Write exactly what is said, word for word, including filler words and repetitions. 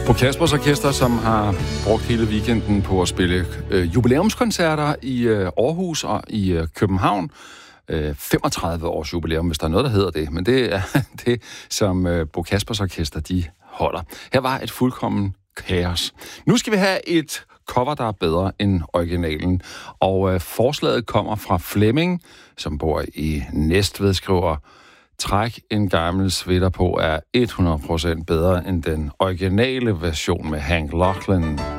Bo Kaspers Orkester, som har brugt hele weekenden på at spille øh, jubilæumskoncerter i øh, Aarhus og i øh, København. Øh, femogtredive års jubilæum, hvis der er noget, der hedder det. Men det er det, som øh, Bo Kaspers Orkester, de holder. Her var et fuldkommen kaos. Nu skal vi have et cover, der er bedre end originalen. Og øh, forslaget kommer fra Flemming, som bor i Næstved, skriver: Træk en gammel sweater på er hundrede procent bedre end den originale version med Hank Locklin.